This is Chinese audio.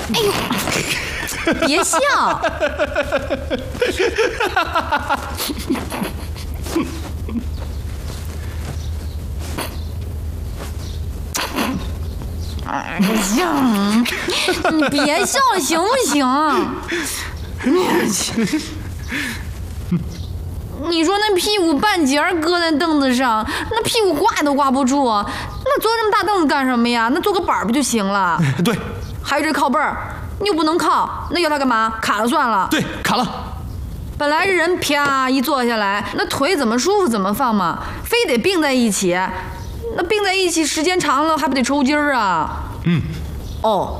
哎呦，别笑。哎呀，你别笑了行不行？你说那屁股半截搁在凳子上，那屁股挂都挂不住，那坐这么大凳子干什么呀？那坐个板不就行了？ 对。 还有这靠背儿，你又不能靠，那要它干嘛？卡了算了。 对，卡了。 本来这人啪一坐下来，那腿怎么舒服怎么放嘛，非得并在一起，那并在一起时间长了还不得抽筋儿啊？ 嗯。 哦。